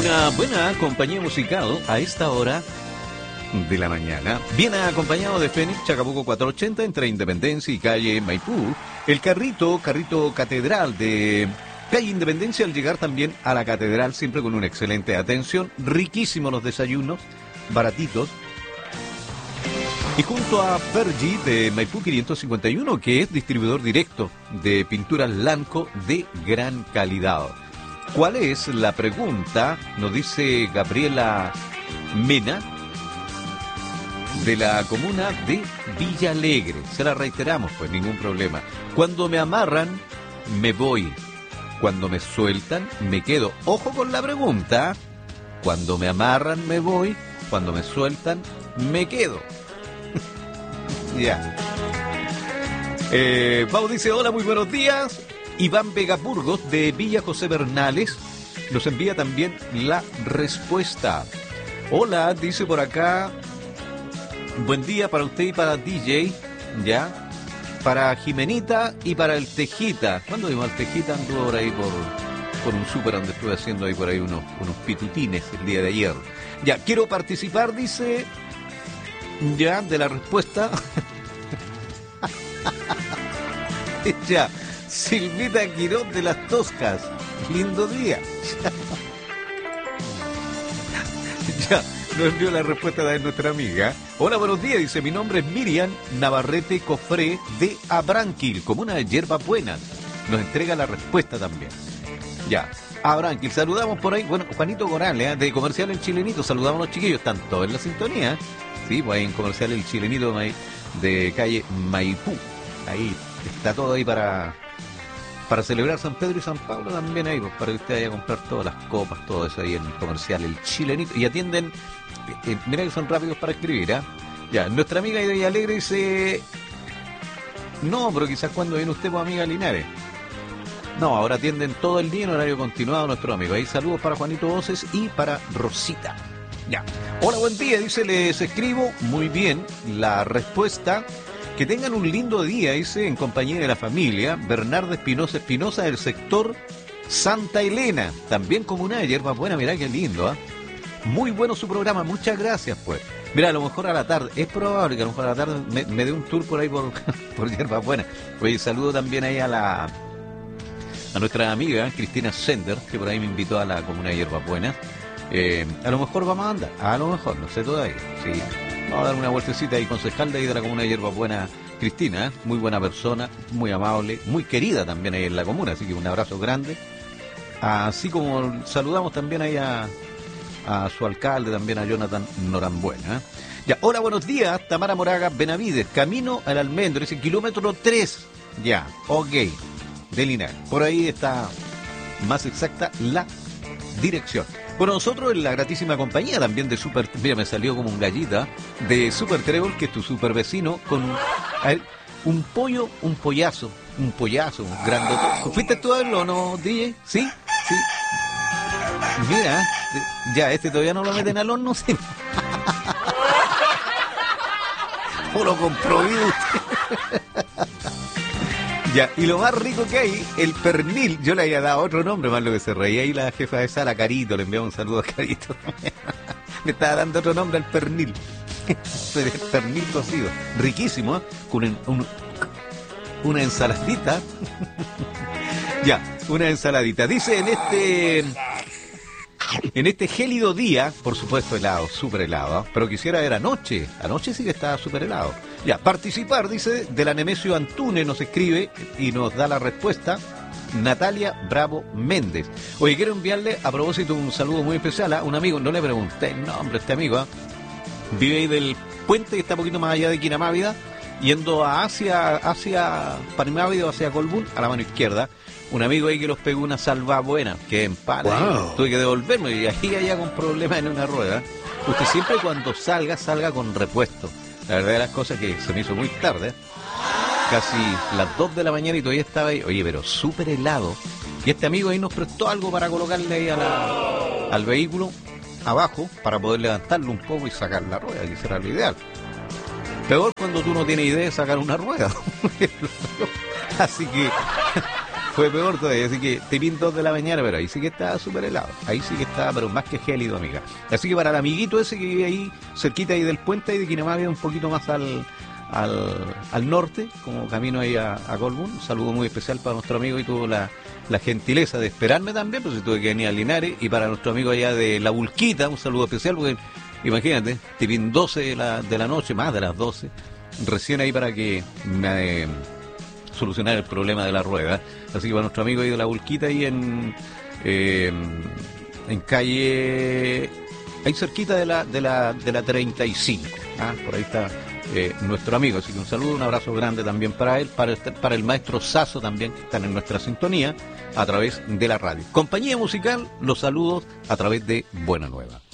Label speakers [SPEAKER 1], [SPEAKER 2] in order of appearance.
[SPEAKER 1] Una buena compañía musical a esta hora de la mañana. Viene acompañado de Fénix, Chacabuco 480, entre Independencia y calle Maipú. El carrito catedral de calle Independencia al llegar también a la catedral, siempre con una excelente atención. Riquísimos los desayunos, baratitos. Y junto a Fergie de Maipú 551, que es distribuidor directo de pinturas Lanco de gran calidad. ¿Cuál es la pregunta? Nos dice Gabriela Mena, de la comuna de Villa Alegre. Se la reiteramos, pues ningún problema. Cuando me amarran, me voy. Cuando me sueltan, me quedo. Ojo con la pregunta. Cuando me amarran, me voy. Cuando me sueltan, me quedo. Ya. Pau dice, hola, muy buenos días. Iván Vega Burgos de Villa José Bernales nos envía también la respuesta. Hola, dice por acá, buen día para usted y para DJ, ya, para Jimenita y para el Tejita. ¿Cuándo vimos al Tejita? Anduvo por ahí por un súper donde estuve haciendo ahí por ahí unos pitutines el día de ayer. Ya, quiero participar, dice, ya, de la respuesta. Ya. Silvita Quirón de las Toscas. Lindo día. Ya, nos envió la respuesta de nuestra amiga. Hola, buenos días. Dice, mi nombre es Miriam Navarrete Cofré de Abranquil, comuna de Hierbas Buenas. Nos entrega la respuesta también. Ya, Abranquil, saludamos por ahí. Bueno, Juanito Corales, de Comercial El Chilenito. Saludamos a los chiquillos, están todos en la sintonía. Sí, pues ahí en Comercial El Chilenito de calle Maipú. Ahí está todo ahí para celebrar San Pedro y San Pablo también ahí, pues, para que usted vaya a comprar todas las copas, todo eso ahí en el Comercial El Chilenito. Y atienden, mira que son rápidos para escribir, ¿ah? Ya, nuestra amiga de Alegre dice, no, pero quizás cuando viene usted, pues, amiga Linares. No, ahora atienden todo el día en horario continuado nuestro amigo. Ahí saludos para Juanito Voces y para Rosita. Ya. Hola, buen día, dice, les escribo muy bien la respuesta. Que tengan un lindo día, dice, en compañía de la familia. Bernardo Espinosa del sector Santa Elena, también comuna de Hierbas Buenas. Mirá qué lindo, ¿eh? Muy bueno su programa, muchas gracias, pues. Mira, a lo mejor a la tarde, es probable que a lo mejor a la tarde me dé un tour por ahí por Hierbas Buenas. Oye, saludo también ahí a nuestra amiga Cristina Sender, que por ahí me invitó a la comuna de Hierbas Buenas. A lo mejor vamos a andar, a lo mejor, no sé todavía, sí. Vamos a dar una vueltecita ahí, concejal de ahí de la comuna de Hierbas Buenas, Cristina, ¿eh? Muy buena persona, muy amable, muy querida también ahí en la comuna, así que un abrazo grande. Así como saludamos también ahí a su alcalde, también a Jonathan Norambuena, ¿eh? Ya, hola, buenos días, Tamara Moraga Benavides, camino al Almendro, es el kilómetro 3, ya, ok, de Linares. Por ahí está más exacta la dirección. Bueno, nosotros en la gratísima compañía también de Super... Mira, me salió como un gallita de Super Trébol, que es tu super vecino, con un pollazo, un grandote. ¿Fuiste tú a verlo, no, DJ? ¿Sí? Sí. Mira, ya, este todavía no lo meten al horno, sí. ¿O lo compró usted? Ya, y lo más rico que hay, el pernil. Yo le había dado otro nombre, más lo que se reía ahí la jefa de sala, Carito, le enviaba un saludo a Carito. Le estaba dando otro nombre al pernil. El pernil cocido. Riquísimo, ¿eh? Con una ensaladita. Ya, una ensaladita. Dice en este gélido día, por supuesto helado, súper helado, ¿eh? Pero quisiera ver anoche sí que estaba súper helado. Ya, participar, dice, de la Nemesio Antúnez, nos escribe y nos da la respuesta Natalia Bravo Méndez. Oye, quiero enviarle a propósito un saludo muy especial a un amigo, no le pregunté el nombre a este amigo, ¿eh? Vive ahí del puente que está un poquito más allá de Quinamávida, yendo hacia Parimávida, hacia Colbún, a la mano izquierda. Un amigo ahí que los pegó una salva buena, que en pala. Wow. Tuve que devolverme y ahí allá con problemas en una rueda. Usted siempre cuando salga con repuesto. La verdad de las cosas que se me hizo muy tarde, casi las 2 de la mañana y todavía estaba ahí, oye, pero súper helado. Y este amigo ahí nos prestó algo para colocarle ahí al vehículo abajo, para poder levantarlo un poco y sacar la rueda, que será lo ideal. Peor cuando tú no tienes idea de sacar una rueda. Así que Fue peor todavía, así que Tipín 2 de la mañana, pero ahí sí que estaba súper helado. Ahí sí que estaba, pero más que gélido, amiga. Así que para el amiguito ese que vive ahí, cerquita ahí del puente, ahí de Quinamávida, un poquito más al norte, como camino ahí a Colbún, un saludo muy especial para nuestro amigo y tuvo la gentileza de esperarme también, pues si tuve que venir a Linares, y para nuestro amigo allá de La Vulquita, un saludo especial, porque imagínate, Tipín 12 de la noche, más de las 12, recién ahí para que me solucionar el problema de la rueda. Así que para nuestro amigo ahí de La Vulquita, ahí en calle, ahí cerquita de la 35, por ahí está nuestro amigo, así que un saludo, un abrazo grande también para él, para el maestro Sasso también, que están en nuestra sintonía a través de la radio. Compañía musical, los saludos a través de Buena Nueva.